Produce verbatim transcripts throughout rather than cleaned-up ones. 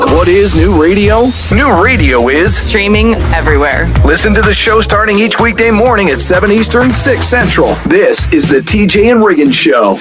What is new radio? New radio is streaming everywhere. Listen to the show starting each weekday morning at seven Eastern, six Central. This is the T J and Riggins Show.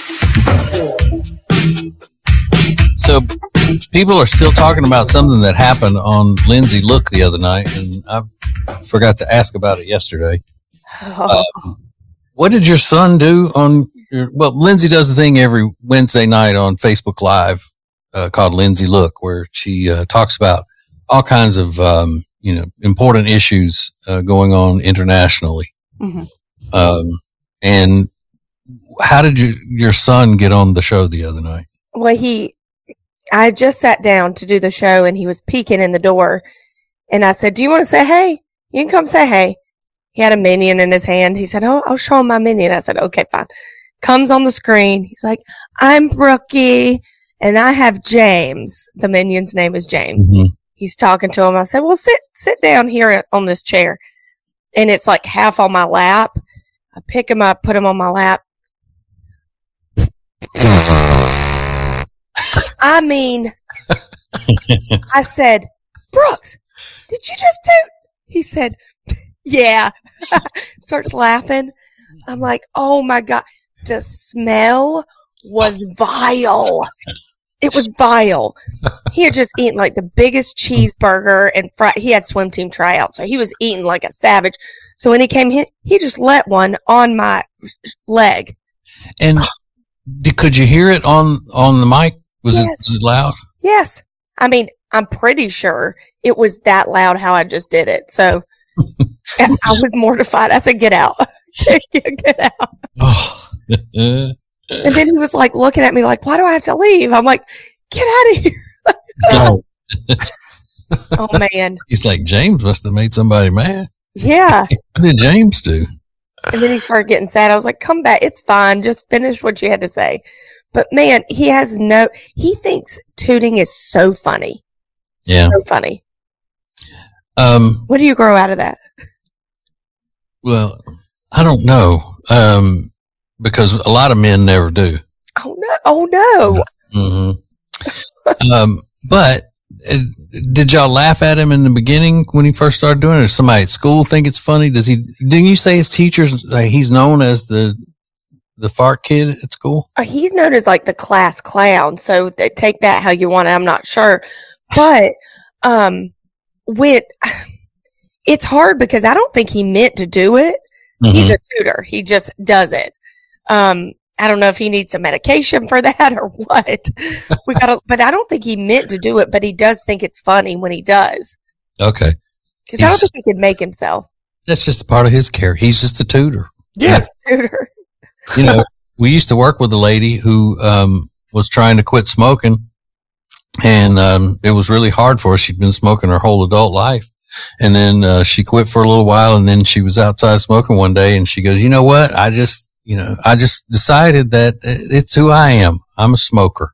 So people are still talking about something that happened on Lindsay Look the other night, and I forgot to ask about it yesterday. Oh. Uh, what did your son do on your, well, Lindsay does the thing every Wednesday night on Facebook Live uh, called Lindsay Look, where she uh, talks about all kinds of, um, you know, important issues uh, going on internationally. Mm-hmm. Um, and how did you, your son get on the show the other night? Well, he, I just sat down to do the show and he was peeking in the door and I said, do you want to say hey? You can come say hey. He had a minion in his hand. He said, oh, I'll show him my minion. I said, okay, fine. Comes on the screen. He's like, I'm Brookie and I have James. The minion's name is James. Mm-hmm. He's talking to him. I said, well, sit, sit down here on this chair. And it's like half on my lap. I pick him up, put him on my lap. I mean, I said, Brooks, did you just toot? He said, yeah. Starts laughing. I'm like, oh my God. The smell was vile. It was vile. He had just eaten like the biggest cheeseburger and fry. He had swim team tryout, so he was eating like a savage. So when he came in, he just let one on my leg. And could you hear it on, on the mic? Was, yes. it, was it loud? Yes. I mean, I'm pretty sure it was that loud how I just did it. So I was mortified. I said, get out. Get out. Oh. And then he was like looking at me like, why do I have to leave? I'm like, get out of here. Go. Oh, man. He's like, James must have made somebody mad. Yeah. What did James do? And then he started getting sad. I was like, come back. It's fine. Just finish what you had to say. But man, he has no, he thinks tooting is so funny. Yeah. So funny. Um, what do you grow out of that? Well, I don't know. Um, because a lot of men never do. Oh no. Oh no. Mm-hmm. um, but uh, did y'all laugh at him in the beginning when he first started doing it? Or somebody at school think it's funny? Does he, didn't you say his teachers, like, he's known as the, the fart kid at school? Uh, he's known as like the class clown. So they take that how you want it. I'm not sure. But, um, with, it's hard because I don't think he meant to do it. Mm-hmm. He's a tutor. He just does it. Um, I don't know if he needs some medication for that or what. We gotta, but I don't think he meant to do it, but he does think it's funny when he does. Okay. Because I don't think he could make himself. That's just a part of his care. He's just a tutor. Yeah. Tutor. You know, we used to work with a lady who, um, was trying to quit smoking, and, um, it was really hard for her. She'd been smoking her whole adult life. And then, uh, she quit for a little while, and then she was outside smoking one day, and she goes, you know what? I just, you know, I just decided that it's who I am. I'm a smoker.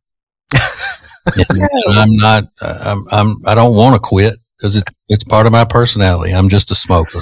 I'm not, I'm, I'm, I don't want to quit because it's, it's part of my personality. I'm just a smoker.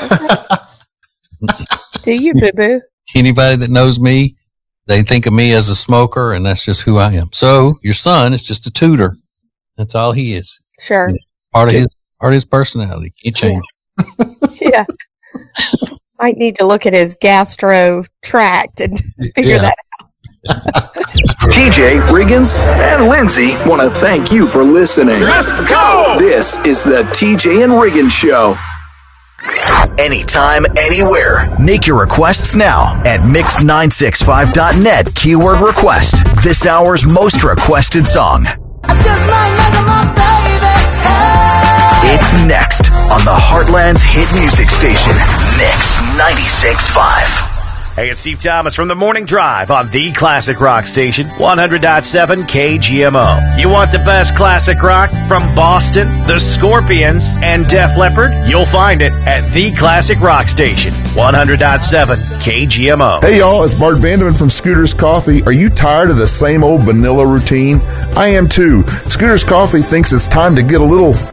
Do you, boo boo? Anybody that knows me, they think of me as a smoker, and that's just who I am. So your son is just a tutor. That's all he is. Sure. Part of his, part of his personality. Can't change. Yeah. Might need to look at his gastro tract and figure yeah. that out. T J, Riggins, and Lindsay want to thank you for listening. Let's go! This is the T J and Riggins Show. Anytime, anywhere. Make your requests now at mix nine six five dot net. Keyword request. This hour's most requested song. I just might make my baby. Hey. It's next on the Heartland's hit music station, Mix ninety-six point five. Hey, it's Steve Thomas from The Morning Drive on the Classic Rock Station, one hundred point seven K G M O. You want the best classic rock from Boston, The Scorpions, and Def Leppard? You'll find it at the Classic Rock Station, one hundred point seven K G M O. Hey, y'all, it's Bart Vanderman from Scooter's Coffee. Are you tired of the same old vanilla routine? I am too. Scooter's Coffee thinks it's time to get a little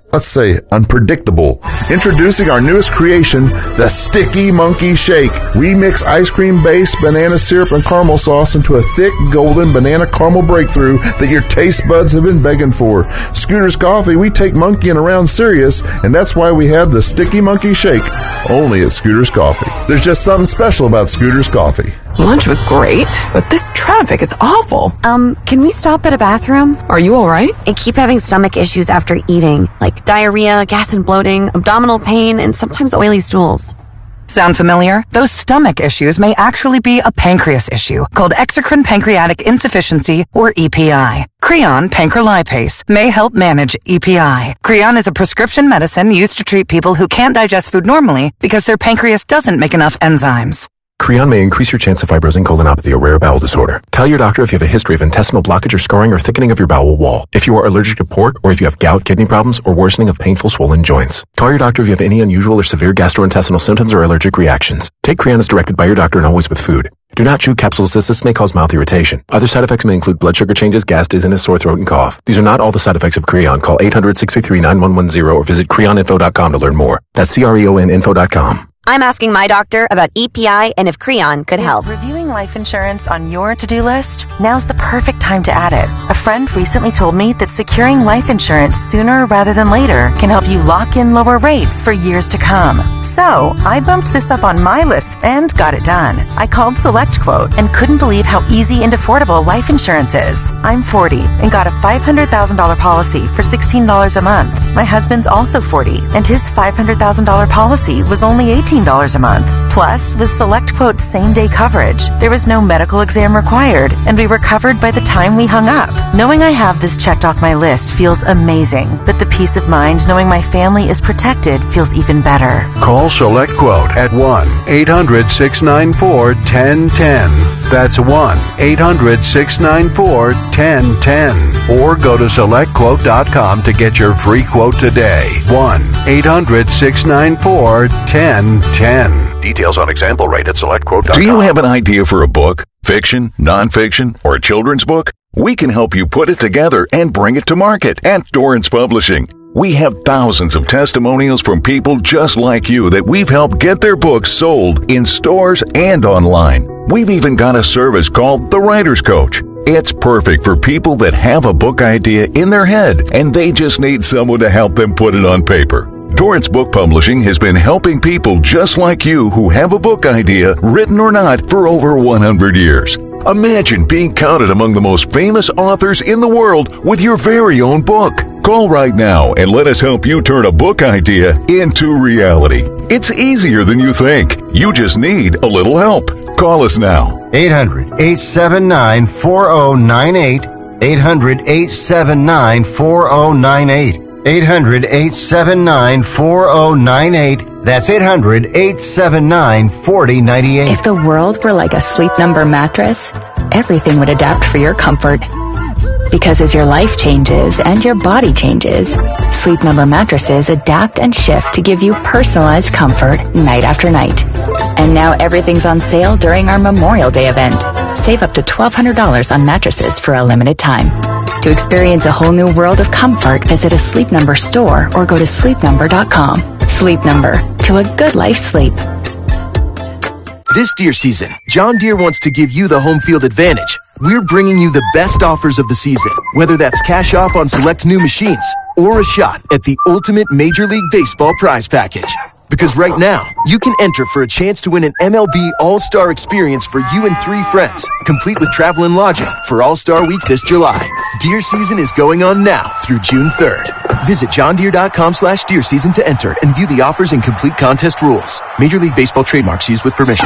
let's say, unpredictable. Introducing our newest creation, the Sticky Monkey Shake. We mix ice cream base, banana syrup, and caramel sauce into a thick, golden banana caramel breakthrough that your taste buds have been begging for. Scooter's Coffee, we take monkeying around serious, and that's why we have the Sticky Monkey Shake, only at Scooter's Coffee. There's just something special about Scooter's Coffee. Lunch was great, but this traffic is awful. Um, can we stop at a bathroom? Are you all right? I keep having stomach issues after eating, like diarrhea, gas and bloating, abdominal pain, and sometimes oily stools. Sound familiar? Those stomach issues may actually be a pancreas issue called exocrine pancreatic insufficiency, or E P I. Creon pancrelipase may help manage E P I. Creon is a prescription medicine used to treat people who can't digest food normally because their pancreas doesn't make enough enzymes. Creon may increase your chance of fibrosing colonopathy, a rare bowel disorder. Tell your doctor if you have a history of intestinal blockage or scarring or thickening of your bowel wall, if you are allergic to pork, or if you have gout, kidney problems, or worsening of painful swollen joints. Call your doctor if you have any unusual or severe gastrointestinal symptoms or allergic reactions. Take Creon as directed by your doctor and always with food. Do not chew capsules as this may cause mouth irritation. Other side effects may include blood sugar changes, gas, dizziness, sore throat, and cough. These are not all the side effects of Creon. Call eight hundred, six three three, nine one one zero or visit creon info dot com to learn more. That's C R E O N info dot com. I'm asking my doctor about E P I and if Creon could help. Is reviewing life insurance on your to-do list? Now's the perfect time to add it. A friend recently told me that securing life insurance sooner rather than later can help you lock in lower rates for years to come. So, I bumped this up on my list and got it done. I called SelectQuote and couldn't believe how easy and affordable life insurance is. I'm forty and got a five hundred thousand dollars policy for sixteen dollars a month. My husband's also forty and his five hundred thousand dollars policy was only eighteen dollars a month. Plus, with SelectQuote's same-day coverage, there was no medical exam required, and we were covered by the time we hung up. Knowing I have this checked off my list feels amazing, but the peace of mind knowing my family is protected feels even better. Call SelectQuote at one eight hundred, six nine four, one zero one zero. That's one eight hundred, six nine four, one zero one zero. Or go to select quote dot com to get your free quote today. one eight hundred, six nine four, one zero one zero. Details on example rate at select quote dot com. Do you have an idea for a book? Fiction, nonfiction, or a children's book? We can help you put it together and bring it to market at Dorrance Publishing. We have thousands of testimonials from people just like you that we've helped get their books sold in stores and online. We've even got a service called The Writer's Coach. It's perfect for people that have a book idea in their head and they just need someone to help them put it on paper. Dorrance Book Publishing has been helping people just like you who have a book idea, written or not, for over one hundred years. Imagine being counted among the most famous authors in the world with your very own book. Call right now and let us help you turn a book idea into reality. It's easier than you think. You just need a little help. Call us now. eight hundred, eight seven nine, four oh nine eight. eight hundred, eight seven nine, four oh nine eight. eight hundred, eight seven nine, four oh nine eight. That's eight hundred, eight seven nine, four oh nine eight. If the world were like a Sleep Number mattress, everything would adapt for your comfort. Because as your life changes and your body changes, Sleep Number mattresses adapt and shift to give you personalized comfort night after night. And now everything's on sale during our Memorial Day event. Save up to twelve hundred dollars on mattresses for a limited time. To experience a whole new world of comfort, visit a Sleep Number store or go to sleep number dot com. Sleep Number, to a good life sleep. This deer season, John Deere wants to give you the home field advantage. We're bringing you the best offers of the season, whether that's cash off on select new machines or a shot at the ultimate Major League Baseball prize package. Because right now, you can enter for a chance to win an M L B All-Star experience for you and three friends, complete with travel and lodging for All-Star Week this July. Deer season is going on now through June third. Visit johndeere.com slash deer season to enter and view the offers and complete contest rules. Major League Baseball trademarks used with permission.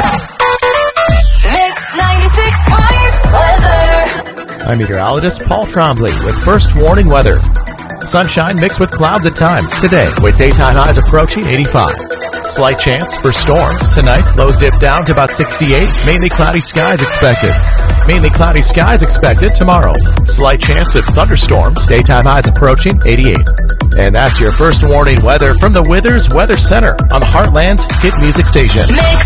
Mix ninety-six point five weather. I'm meteorologist Paul Trombley with first warning weather. Sunshine mixed with clouds at times today, with daytime highs approaching eighty-five. Slight chance for storms. Tonight, lows dip down to about sixty-eight. Mainly cloudy skies expected. Mainly cloudy skies expected tomorrow. Slight chance of thunderstorms. Daytime highs approaching eighty-eight. And that's your first warning weather from the Withers Weather Center on the Heartland's hit music station. Mix